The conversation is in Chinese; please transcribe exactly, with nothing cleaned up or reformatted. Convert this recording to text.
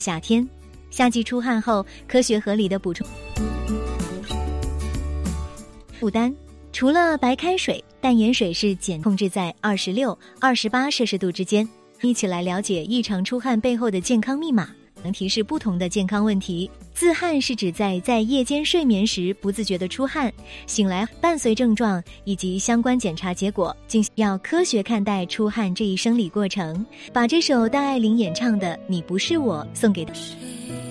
夏天。夏季出汗后，科学合理的补充负担。除了白开水，淡盐水是减控制在二十六、二十八摄氏度之间。一起来了解异常出汗背后的健康密码，能提示不同的健康问题。自汗是指在在夜间睡眠时不自觉的出汗，醒来伴随症状以及相关检查结果，进行要科学看待出汗这一生理过程。把这首戴爱玲演唱的《你不是我》送给他。